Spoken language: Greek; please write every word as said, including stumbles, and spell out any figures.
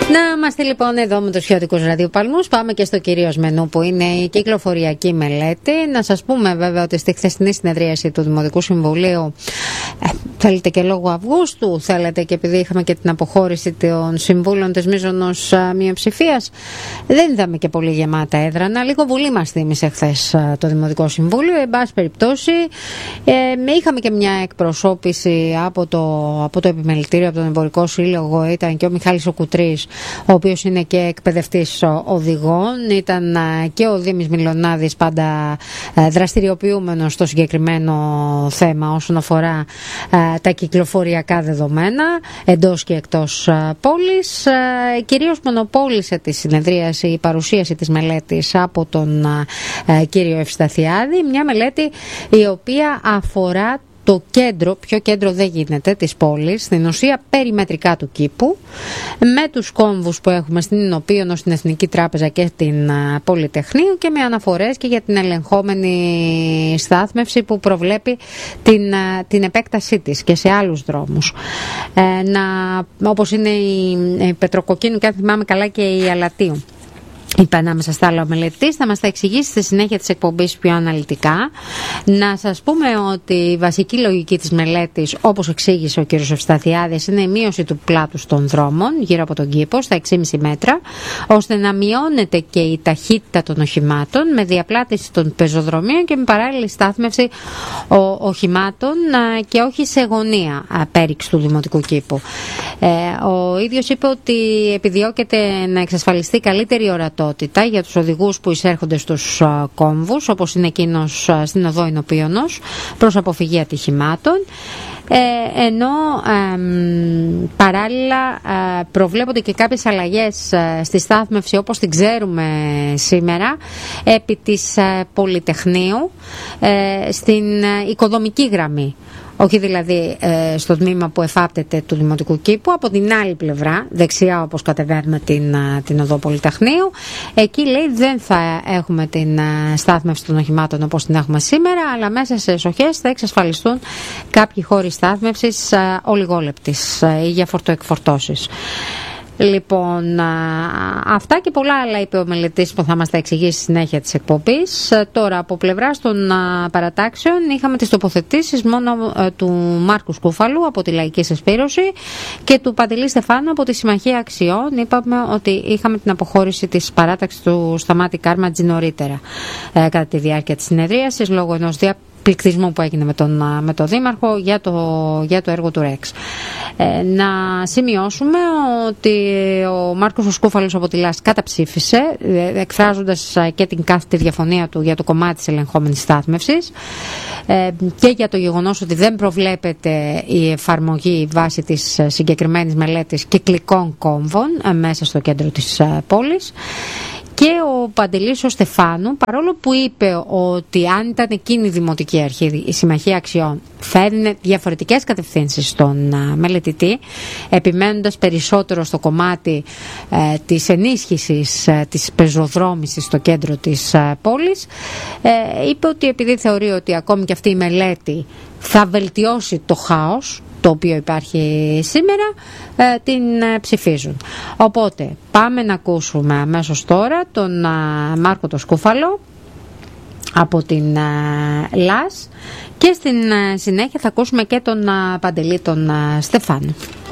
Να είμαστε λοιπόν εδώ με τους χιώτικους ραδιοπαλμούς. Πάμε και στο κυρίως μενού που είναι η κυκλοφοριακή μελέτη. Να σας πούμε βέβαια ότι στη χθεσινή συνεδρίαση του Δημοτικού Συμβουλίου, ε, θέλετε και λόγω Αυγούστου, θέλετε και επειδή είχαμε και την αποχώρηση των συμβούλων της μείζωνος μειοψηφίας, δεν είδαμε και πολύ γεμάτα έδρανα. Λίγο βουλή μας θύμισε χθες το Δημοτικό Συμβούλιο. Εν πάση περιπτώσει, ε, είχαμε και μια εκπροσώπηση από το, από το επιμελητήριο, από τον Εμπορικό Σύλλογο. Ήταν και ο Μιχάλης ο Κουτρής, ο οποίος είναι και εκπαιδευτής οδηγών. Ήταν και ο Δήμης Μιλωνάδης, πάντα δραστηριοποιούμενος στο συγκεκριμένο θέμα όσον αφορά τα κυκλοφοριακά δεδομένα εντός και εκτός πόλης. Κυρίως μονοπόλησε τη συνεδρίαση η παρουσίαση της μελέτης από τον κύριο Ευσταθιάδη, μια μελέτη η οποία αφορά το κέντρο, πιο κέντρο δεν γίνεται, της πόλης, στην ουσία περιμετρικά του κήπου, με τους κόμβους που έχουμε στην Ινωπίωνο, στην Εθνική Τράπεζα και στην Πολυτεχνείο, και με αναφορές και για την ελεγχόμενη στάθμευση που προβλέπει την, την επέκτασή της και σε άλλους δρόμους. Ε, να, όπως είναι η, η Πετροκοκκίνου και αν θυμάμαι καλά και η Αλατίου. Είπε ανάμεσα στα άλλα ο μελετής, θα μας τα εξηγήσει στη συνέχεια της εκπομπής πιο αναλυτικά. Να σας πούμε ότι η βασική λογική της μελέτης, όπως εξήγησε ο κ. Ευσταθιάδης, είναι η μείωση του πλάτους των δρόμων γύρω από τον κήπο στα έξι κόμμα πέντε μέτρα, ώστε να μειώνεται και η ταχύτητα των οχημάτων με διαπλάτηση των πεζοδρομίων και με παράλληλη στάθμευση οχημάτων και όχι σε γωνία πέριξη του δημοτικού κήπου. Ο ίδιος είπε ότι επιδιώκεται να εξασφαλιστεί καλύτερη ορατότητα για τους οδηγούς που εισέρχονται στους uh, κόμβους, όπως είναι εκείνος uh, στην οδό Ινωπίωνος, προς αποφυγή ατυχημάτων, ε, ενώ ε, παράλληλα ε, προβλέπονται και κάποιες αλλαγές ε, στη στάθμευση όπως την ξέρουμε σήμερα επί της ε, Πολυτεχνείου ε, στην ε, οικοδομική γραμμή. Όχι δηλαδή ε, στο τμήμα που εφάπτεται του Δημοτικού Κήπου, από την άλλη πλευρά, δεξιά όπως κατεβαίνουμε την, την οδό Πολυτεχνείου. Εκεί λέει δεν θα έχουμε την στάθμευση των οχημάτων όπως την έχουμε σήμερα, αλλά μέσα σε εσοχές θα εξασφαλιστούν κάποιοι χώροι στάθμευσης ε, ολιγόλεπτης ε, ή για φορτοεκφορτώσεις. Λοιπόν, αυτά και πολλά άλλα είπε ο μελετής που θα μας τα εξηγήσει στη συνέχεια της εκπομπής. Τώρα, από πλευράς των παρατάξεων, είχαμε τις τοποθετήσεις μόνο του Μάρκου Σκούφαλου από τη Λαϊκή Συσπήρωση και του Παντελή Στεφάνου από τη Συμμαχία Αξιών. Είπαμε ότι είχαμε την αποχώρηση της παράταξης του Σταμάτη Κάρματζη νωρίτερα ε, κατά τη διάρκεια της συνεδρίασης, λόγω ενός διαπληκτισμού που έγινε με τον, με τον Δήμαρχο για το, για το έργο του ΡΕΞ. Ε, να σημειώσουμε ότι ο Μάρκος ο Σκούφαλος από τη ΛΑΣ καταψήφισε, ε, εκφράζοντας και την κάθετη διαφωνία του για το κομμάτι της ελεγχόμενης στάθμευσης ε, και για το γεγονός ότι δεν προβλέπεται η εφαρμογή βάσει της συγκεκριμένης μελέτης κυκλικών κόμβων ε, μέσα στο κέντρο της ε, πόλης. Και ο Παντελής ο Στεφάνου, παρόλο που είπε ότι αν ήταν εκείνη η Δημοτική Αρχή, η Συμμαχία Αξιών, θα έδινε διαφορετικές κατευθύνσεις στον uh, μελετητή, επιμένοντας περισσότερο στο κομμάτι uh, της ενίσχυσης uh, της πεζοδρόμησης στο κέντρο της uh, πόλης, uh, είπε ότι επειδή θεωρεί ότι ακόμη και αυτή η μελέτη θα βελτιώσει το χάος το οποίο υπάρχει σήμερα, ε, την ε, ψηφίζουν. Οπότε πάμε να ακούσουμε αμέσως τώρα τον ε, Μάρκο το Σκούφαλο από την ε, ΛΑΣ και στην ε, συνέχεια θα ακούσουμε και τον ε, Παντελή τον ε, Στεφάνου.